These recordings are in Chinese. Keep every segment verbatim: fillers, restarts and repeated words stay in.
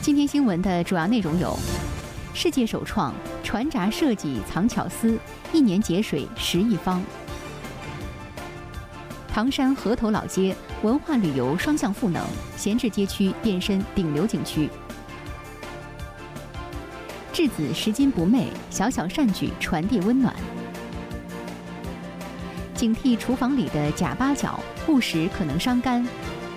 今天新闻的主要内容有：世界首创船闸设计藏巧思，一年节水十亿方；唐山河头老街文化旅游双向赋能，闲置街区变身顶流景区；稚子拾金不昧，小小善举传递温暖；警惕厨房里的假八角，误食可能伤肝；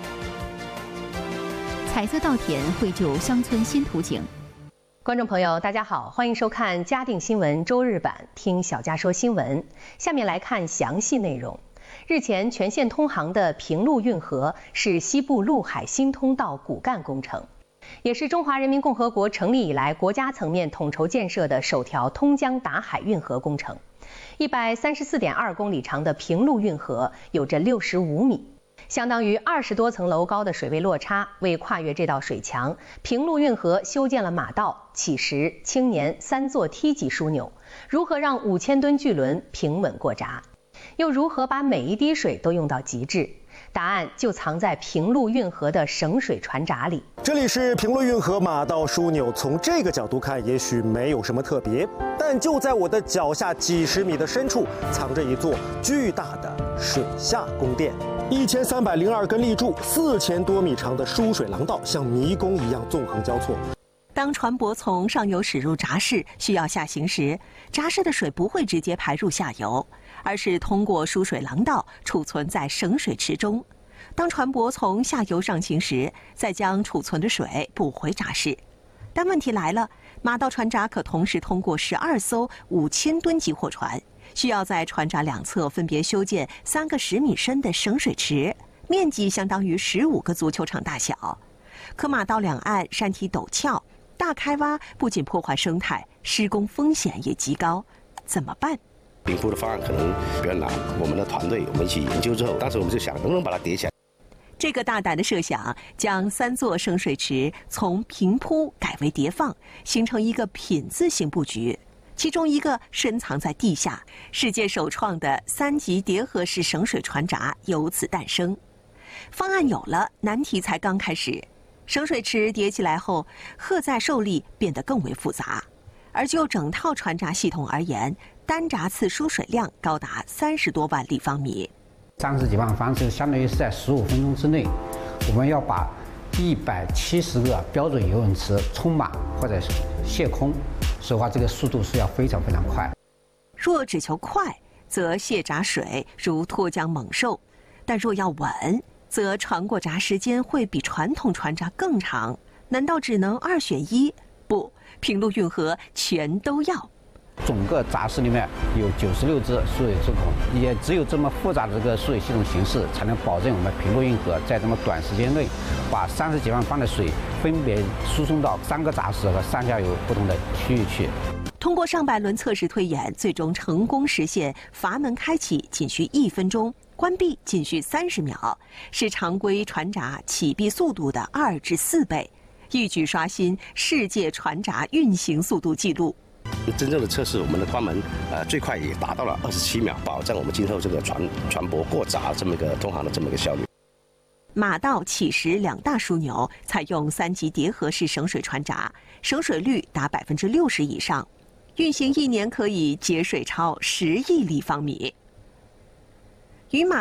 彩色稻田绘就乡村新图景。 观众朋友，大家好，欢迎收看嘉定新闻周日版，听小佳说新闻。下面来看详细内容。日前，全线通航的平陆运河是西部陆海新通道骨干工程，也是中华人民共和国成立以来国家层面统筹建设的首条通江达海运河工程。一百三十四点二公里长的平陆运河有着六十五米。相当于二十多层楼高的水位落差，为跨越这道水墙，平陆运河修建了马道、起石、青年三座梯级枢纽。如何让五千吨巨轮平稳过闸？又如何把每一滴水都用到极致？答案就藏在平陆运河的省水船闸里。 这里是平陆运河马道枢纽，从这个角度看，也许没有什么特别，但就在我的脚下几十米的深处，藏着一座巨大的水下宫殿。一千三百零二根立柱，四千多米长的输水廊道，像迷宫一样纵横交错。 当船舶从上游驶入闸室，需要下行时，闸室的水不会直接排入下游，而是通过输水廊道储存在省水池中。当船舶从下游上行时，再将储存的水补回闸室。但问题来了，马道船闸可同时通过十二艘五千吨级货船，需要在船闸两侧分别修建三个十米深的省水池，面积相当于十五个足球场大小。可马道两岸山体陡峭，大开挖不仅破坏生态，施工风险也极高，怎么办？ 平铺的方案可能比较难，我们的团队我们一起研究之后，当时我们就想能不能把它叠起来。 这个大胆的设想，将三座省水池从平铺改为叠放，形成一个品字形布局。其中一个深藏在地下，世界首创的三级叠合式省水船闸由此诞生。方案有了，难题才刚开始。省水池叠起来后，荷载受力变得更为复杂。而就整套船闸系统而言，单闸次输水量高达三十多万立方米。 三十几万方式相当于是在十五分钟之内，我们要把一百七十个标准游泳池充满或者卸空。说实话，这个速度是要非常非常快。 若只求快，则卸闸水如脱缰猛兽；但若要稳，则船过闸时间会比传统船闸更长。难道只能二选一？不，平陆运河全都要。 整个闸室里面有九十六只输水支孔，也只有这么复杂的这个输水系统形式，才能保证我们平陆运河在这么短时间内，把三十几万方的水分别输送到三个闸室和上下游不同的区域去。 通过上百轮测试推演，最终成功实现阀门开启仅需一分钟，关闭仅需三十秒，是常规船闸启闭速度的二至四倍，一举刷新世界船闸运行速度纪录。 真正的测试，我们的关门呃最快也达到了二十七秒，保证我们今后这个船船舶过闸这么一个通航的这么一个效率。 马道、起石两大枢纽采用三级叠合式省水船闸，省水率达百分之六十以上，运行一年可以节水超十亿立方米。与马